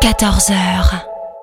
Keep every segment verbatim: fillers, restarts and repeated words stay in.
quatorze heures.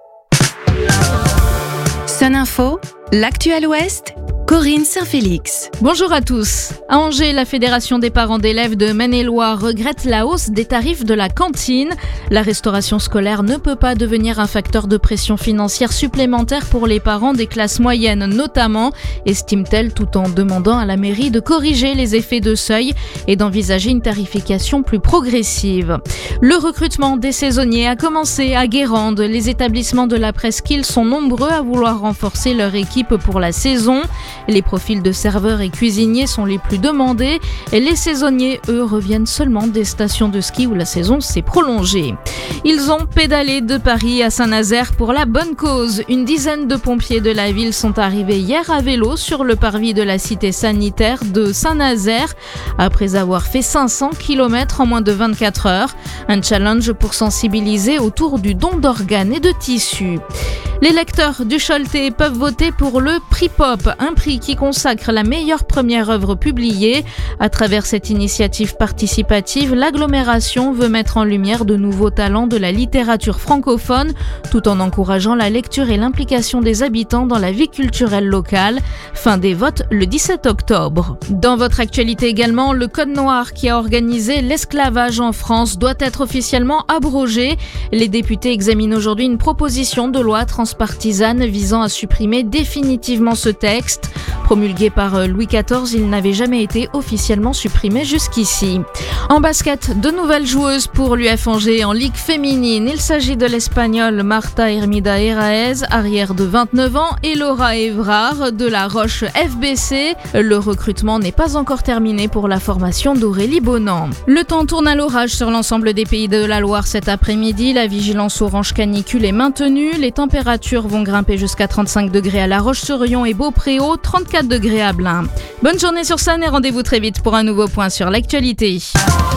Sun Info, l'actuel Ouest, Corinne Saint-Félix. Bonjour à tous. À Angers, la Fédération des parents d'élèves de Maine-et-Loire regrette la hausse des tarifs de la cantine. La restauration scolaire ne peut pas devenir un facteur de pression financière supplémentaire pour les parents des classes moyennes notamment, estime-t-elle, tout en demandant à la mairie de corriger les effets de seuil et d'envisager une tarification plus progressive. Le recrutement des saisonniers a commencé à Guérande. Les établissements de la presqu'île sont nombreux à vouloir renforcer leur équipe pour la saison. Les profils de serveurs et cuisiniers sont les plus demandés et les saisonniers, eux, reviennent seulement des stations de ski où la saison s'est prolongée. Ils ont pédalé de Paris à Saint-Nazaire pour la bonne cause. Une dizaine de pompiers de la ville sont arrivés hier à vélo sur le parvis de la cité sanitaire de Saint-Nazaire après avoir fait cinq cents kilomètres en moins de vingt-quatre heures. Un challenge pour sensibiliser autour du don d'organes et de tissus. Les lecteurs du Choletais peuvent voter pour le Prix Pop, un prix qui consacre la meilleure première œuvre publiée. À travers cette initiative participative, l'agglomération veut mettre en lumière de nouveaux talents de la littérature francophone, tout en encourageant la lecture et l'implication des habitants dans la vie culturelle locale. Fin des votes le dix-sept octobre. Dans votre actualité également, le Code noir qui a organisé l'esclavage en France doit être officiellement abrogé. Les députés examinent aujourd'hui une proposition de loi transpartisane visant à supprimer définitivement ce texte. Promulgué par Louis quatorze, il n'avait jamais été officiellement supprimé jusqu'ici. En basket, de nouvelles joueuses pour l'U F Angers en Ligue féminine. Il s'agit de l'Espagnole Marta Hermida Heraez, arrière de vingt-neuf ans, et Laura Évrard de la Roche F B C. Le recrutement n'est pas encore terminé pour la formation d'Aurélie Bonan. Le temps tourne à l'orage sur l'ensemble des pays de la Loire cet après-midi. La vigilance orange canicule est maintenue. Les températures vont grimper jusqu'à trente-cinq degrés à La Roche-sur-Yon et Beaupréau, trente-quatre degrés à Blain. Bonne journée sur Sun et rendez-vous très vite pour un nouveau point sur l'actualité.